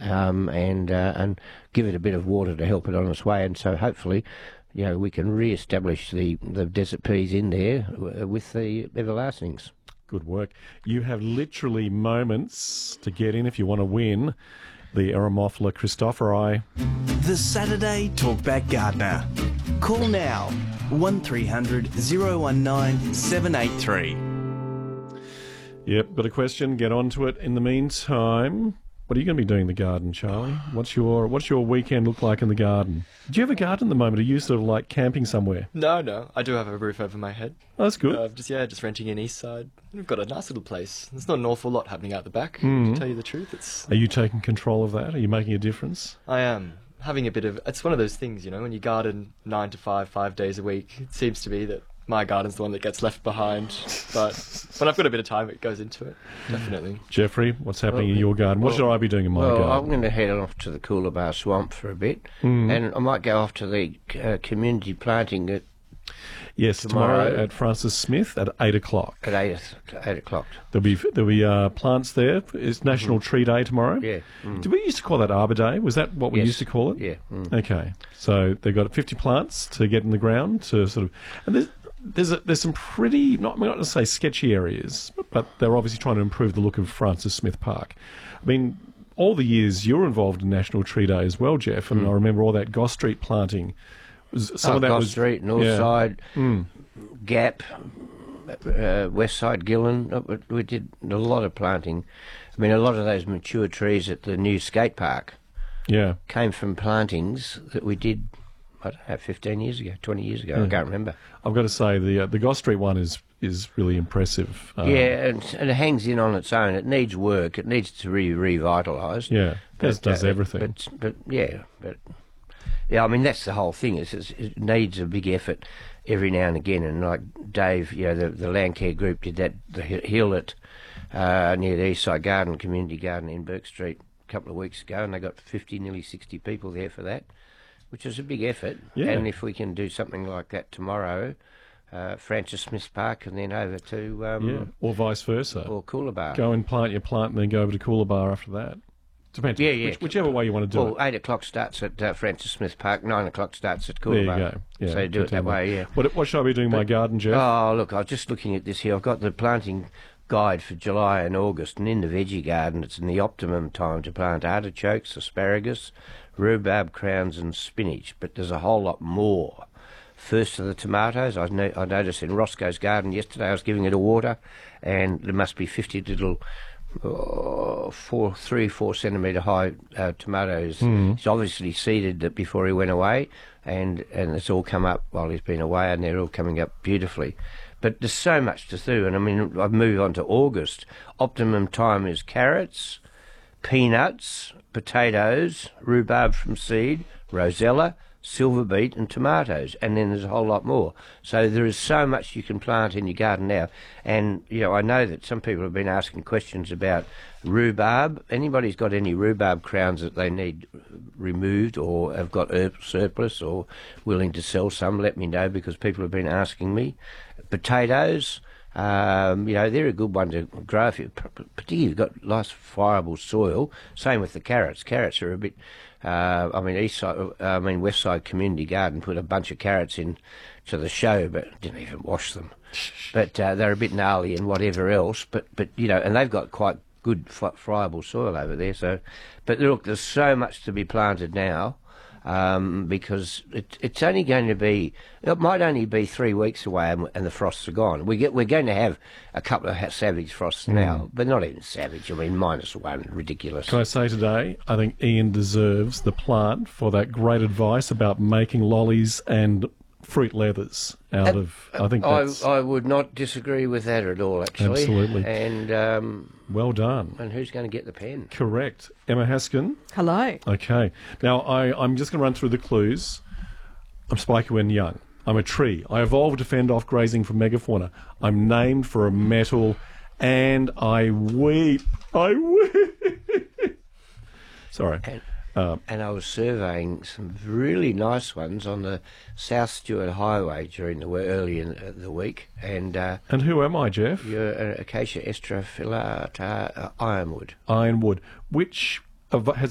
and give it a bit of water to help it on its way. And so hopefully, we can re-establish the desert peas in there with the everlastings. Good work. You have literally moments to get in if you want to win the Eremophila Christophori. The Saturday Talkback Gardener. Call now, 1300 019 783. Yep, got a question, get onto it. In the meantime, what are you going to be doing in the garden, Charlie? What's your weekend look like in the garden? Do you have a garden at the moment? Are you sort of like camping somewhere? No. I do have a roof over my head. Oh, that's good. Just renting in East Side. We've got a nice little place. There's not an awful lot happening out the back, to tell you the truth. Are you taking control of that? Are you making a difference? I am. Having a bit of... It's one of those things, when you garden 9 to 5, 5 days a week, it seems to be that my garden's the one that gets left behind. But when I've got a bit of time, it goes into it, definitely. Jeffrey, what's happening in your garden? What should I be doing in my garden? I'm going to head off to the Coolabah Swamp for a bit, and I might go off to the community planting at tomorrow at Francis Smith at 8 o'clock. At 8 o'clock. There'll be plants there. It's National Tree Day tomorrow. Yeah. Did we used to call that Arbor Day? Was that what we used to call it? Yeah. Okay. So they've got 50 plants to get in the ground to sort of... And there's some pretty, I'm not going to say sketchy areas, but they're obviously trying to improve the look of Francis Smith Park. I mean, all the years you're involved in National Tree Day as well, Jeff, and I remember all that Goss Street planting. Some of that Goss Street, North Side, Gap, West Side, Gillen. We did a lot of planting. I mean, a lot of those mature trees at the new skate park came from plantings that we did, I don't know, 15 years ago, 20 years ago. I can't remember. I've got to say the Goss Street one is really impressive. And it hangs in on its own. It needs work. It needs to be revitalised. Yeah, it does everything. But I mean, that's the whole thing. It needs a big effort every now and again. And like Dave, the Land Care Group did that, the hill at near the Eastside Garden, Community Garden in Burke Street a couple of weeks ago, and they got 50, nearly 60 people there for that, which is a big effort. Yeah. And if we can do something like that tomorrow, Francis Smith Park, and then over to... or vice versa. Or Coolabah. Go and plant your plant and then go over to Coolabah after that. Depends. Whichever way you want to do it. 8 o'clock starts at Francis Smith Park, 9 o'clock starts at Coolabah. There you go. Yeah, so do it that way, yeah. What should I be doing in my garden, Jeff? Oh, look, I was just looking at this here. I've got the planting guide for July and August, and in the veggie garden it's in the optimum time to plant artichokes, asparagus, rhubarb crowns and spinach, but there's a whole lot more. First are the tomatoes. I noticed in Roscoe's garden yesterday, I was giving it a water, and there must be 50 little 4 centimetre high tomatoes. He's obviously seeded it before he went away, and it's all come up while he's been away, and they're all coming up beautifully. But there's so much to do, and I mean, I've moved on to August. Optimum time is carrots, peanuts, potatoes, rhubarb from seed, rosella, silver beet and tomatoes, and then there's a whole lot more. So there is so much you can plant in your garden now. And, I know that some people have been asking questions about rhubarb. Anybody's got any rhubarb crowns that they need removed or have got surplus or willing to sell some, let me know, because people have been asking me. Potatoes, they're a good one to grow if particularly you've got nice fireable soil. Same with the carrots. Carrots are a bit... West Side Community Garden put a bunch of carrots in to the show, but didn't even wash them. But they're a bit gnarly and whatever else. But and they've got quite good friable soil over there. So, but look, there's so much to be planted now. Because it's only going to be, it might only be 3 weeks away and the frosts are gone. We're going to have a couple of savage frosts now, but not even savage. I mean, -1, ridiculous. Can I say today, I think Ian deserves the plant for that great advice about making lollies and fruit leathers out of, I think that's... I would not disagree with that at all, actually. Absolutely. And... well done. And who's going to get the pen? Correct. Emma Haskin. Hello. Okay. Now, I'm just going to run through the clues. I'm Spiker when young. I'm a tree. I evolved to fend off grazing from megafauna. I'm named for a metal, and I weep. I weep. Sorry. And I was surveying some really nice ones on the South Stewart Highway early in the week. And who am I, Jeff? You're an Acacia estrophyllata ironwood. Ironwood, which has